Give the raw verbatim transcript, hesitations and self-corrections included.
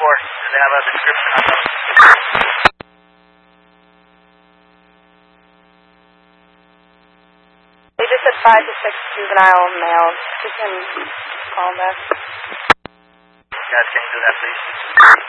for? Do they have a description on them? They just said five to six juvenile males. You can call them. Guys, can you do that, please?